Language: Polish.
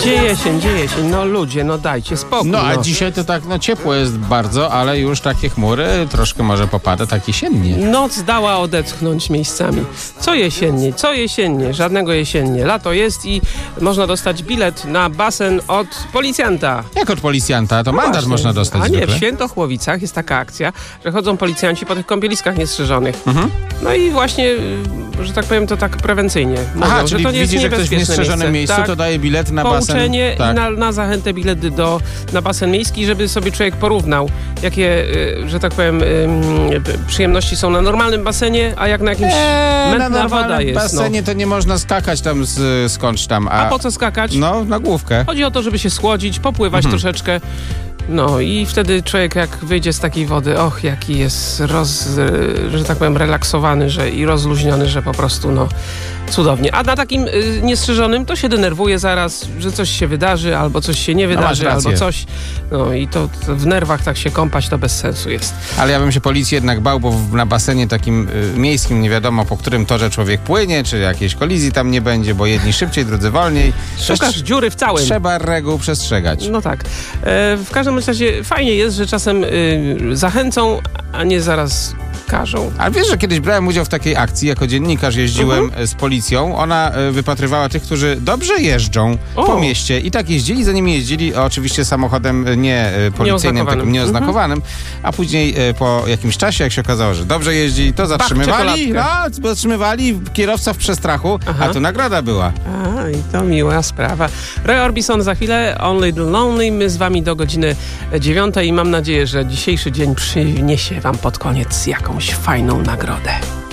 Dzieje się. No ludzie, no dajcie spokój. No a dzisiaj to tak, ciepło jest bardzo, ale już takie chmury troszkę może popada tak jesiennie. Noc dała odetchnąć miejscami. Co jesiennie? Żadnego jesiennie. Lato jest i można dostać bilet na basen od policjanta. Jak od policjanta? To mandat Właśnie. można dostać A nie, zwykle. w Świętochłowicach jest taka akcja, że chodzą policjanci po tych kąpieliskach niestrzeżonych. No i właśnie, że tak powiem, to tak prewencyjnie. Mówią, Aha, że czyli to nie jest widzi, że ktoś w niebezpieczne niestrzeżonym miejscu, Tak. to daje bilet na basen. Pouczenie Tak. i na zachętę bilet na basen miejski, żeby sobie człowiek porównał, jakie, że tak powiem, przyjemności są na normalnym basenie, a jak na jakimś na mętna woda normalnym jest. basenie to nie można skakać tam skądś tam. A po co skakać? No, na główkę. Chodzi o to, żeby się schłodzić, popływać troszeczkę. No i wtedy człowiek jak wyjdzie z takiej wody, jaki jest że tak powiem relaksowany i rozluźniony, że po prostu cudownie. A na takim niestrzeżonym to się denerwuje zaraz, że coś się wydarzy, albo coś się nie wydarzy, albo coś. No i to w nerwach tak się kąpać to bez sensu jest. Ale ja bym się policji jednak bał, bo na basenie takim miejskim nie wiadomo, po którym torze człowiek płynie, czy jakiejś kolizji tam nie będzie, bo jedni szybciej, drudzy wolniej. Szukasz dziury w całym. Trzeba reguł przestrzegać. No tak. W każdym razie fajnie jest, że czasem zachęcą, a nie zaraz karzą. Ale wiesz, że kiedyś brałem udział w takiej akcji, jako dziennikarz jeździłem z policją. Ona wypatrywała tych, którzy dobrze jeżdżą po mieście i tak jeździli, za nimi jeździli oczywiście samochodem nie policyjnym, takim nieoznakowanym, a później po jakimś czasie, jak się okazało, że dobrze jeździ, to zatrzymywali, kierowca w przestrachu, a tu nagroda była. I to miła sprawa. Roy Orbison za chwilę, Only the Lonely. My z wami do godziny 9 i mam nadzieję, że dzisiejszy dzień przyniesie wam pod koniec jakąś fajną nagrodę.